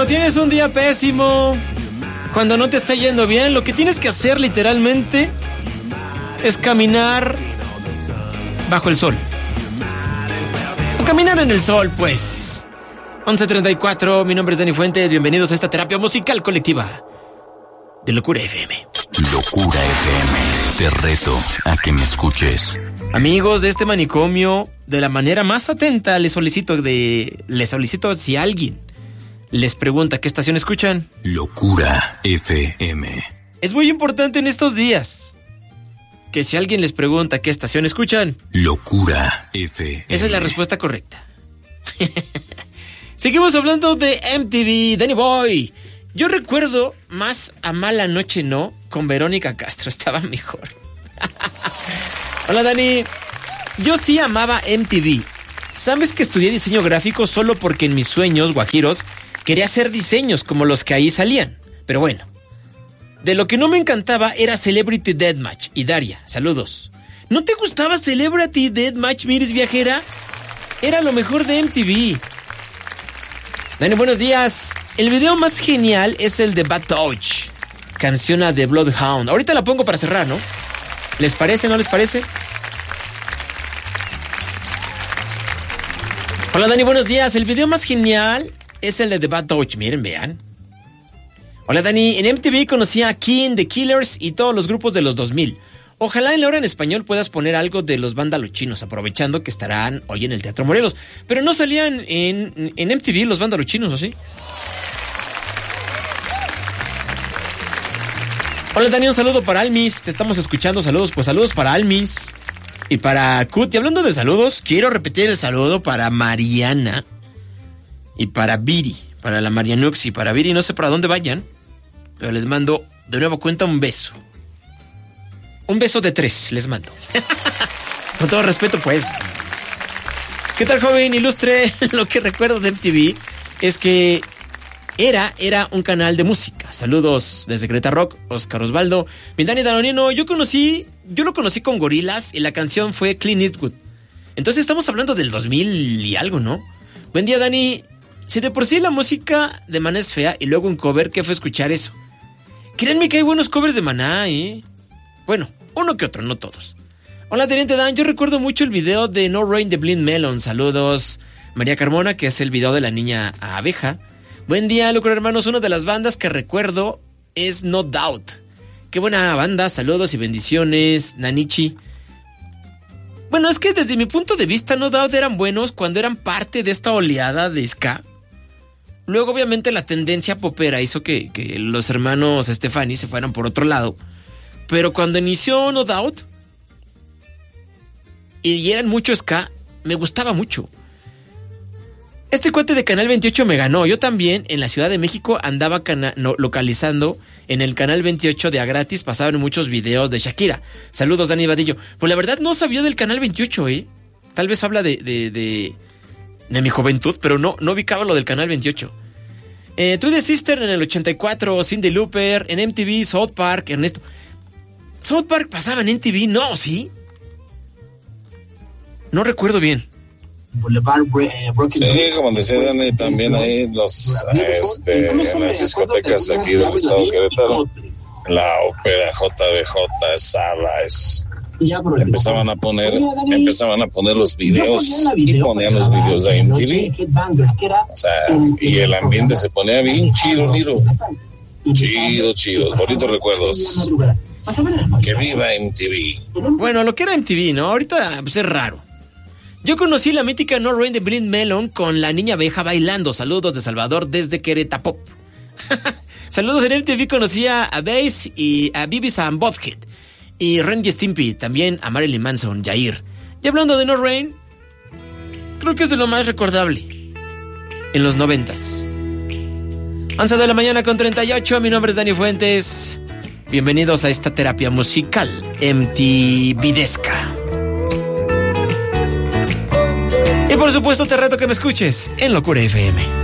cuando tienes un día pésimo, cuando no te está yendo bien, lo que tienes que hacer literalmente es caminar bajo el sol. O caminar en el sol, pues. 11:34, mi nombre es Dani Fuentes, bienvenidos a esta terapia musical colectiva de Locura FM. Locura FM, te reto a que me escuches. Amigos de este manicomio, de la manera más atenta les solicito si alguien les pregunta qué estación escuchan. Locura FM. Es muy importante en estos días que si alguien les pregunta qué estación escuchan, Locura FM. Esa es la respuesta correcta. Seguimos hablando de MTV, Danny Boy. Yo recuerdo más a Mala Noche No con Verónica Castro, estaba mejor. Hola Dani, yo sí amaba MTV. ¿Sabes que estudié diseño gráfico solo porque en mis sueños guajiros quería hacer diseños como los que ahí salían? Pero bueno, de lo que no me encantaba era Celebrity Deathmatch y Daria, saludos. ¿No te gustaba Celebrity Deathmatch, Miris Viajera? Era lo mejor de MTV. Dani, buenos días. El video más genial es el de Bad Touch, canción de Bloodhound. Ahorita la pongo para cerrar, ¿no? ¿Les parece, no les parece? Hola Dani, buenos días. El video más genial es el de The Bad Touch. Miren, vean. Hola Dani, en MTV conocí a King, The Killers y todos los grupos de los 2000. Ojalá en la hora en español puedas poner algo de los Vándalos Chinos, aprovechando que estarán hoy en el Teatro Morelos. Pero no salían en MTV los Vándalos Chinos, ¿o sí? Hola Dani, un saludo para Almis, te estamos escuchando, saludos, pues saludos para Almis y para Cut. Y hablando de saludos, quiero repetir el saludo para Mariana y para Viri, para la Marianux y para Viri, no sé para dónde vayan, pero les mando de nuevo cuenta un beso. Un beso de 3 les mando. Con todo respeto, pues. ¿Qué tal, joven ilustre? Lo que recuerdo de MTV es que era un canal de música. Saludos desde Querétaro Rock, Oscar Osvaldo. Mi Dani Danonino, yo lo conocí con Gorilas y la canción fue Clint Eastwood. Entonces estamos hablando del 2000 y algo, ¿no? Buen día, Dani. Si de por sí la música de Maná es fea y luego un cover, ¿qué fue escuchar eso? Créanme que hay buenos covers de Maná, ¿eh? Bueno, uno que otro, no todos. Hola, Teniente Dan, yo recuerdo mucho el video de No Rain de Blind Melon. Saludos, María Carmona, que es el video de la niña abeja. Buen día, Locura hermanos. Una de las bandas que recuerdo es No Doubt. Qué buena banda, saludos y bendiciones, Nanichi. Bueno, es que desde mi punto de vista No Doubt eran buenos cuando eran parte de esta oleada de ska. Luego obviamente la tendencia popera hizo que los hermanos Stefani se fueran por otro lado. Pero cuando inició No Doubt y eran mucho ska, me gustaba mucho. Este cuate de Canal 28 me ganó. Yo también en la Ciudad de México andaba localizando en el Canal 28 de a gratis. Pasaban muchos videos de Shakira. Saludos, Dani Vadillo. Pues la verdad no sabía del Canal 28, ¿eh? Tal vez habla de mi juventud, pero no ubicaba lo del Canal 28. Tú de Sister en el 84, Cindy Looper, en MTV, South Park, Ernesto. South Park pasaba en MTV, ¿no? ¿Sí? No recuerdo bien. Sí, como decía Dani, también ahí en las discotecas aquí del estado de Querétaro, la ópera JBJ, Sabas, empezaban a poner los videos y ponían los videos de MTV. O sea, y el ambiente se ponía bien chido, chido, bonitos recuerdos. Que viva MTV. Bueno, lo que era MTV, ¿no? Ahorita pues es raro. Yo conocí la mítica No Rain de Blind Melon con la niña abeja bailando. Saludos de Salvador desde Querétaro Pop. Saludos en MTV, conocí a Bass y a Beavis and Butthead. Y Ren y Stimpy, también a Marilyn Manson, Jair. Y hablando de No Rain, creo que es de lo más recordable en los 90s. 11 de la mañana con 38, mi nombre es Dani Fuentes. Bienvenidos a esta terapia musical MTVesca. Y por supuesto te reto que me escuches en Locura FM.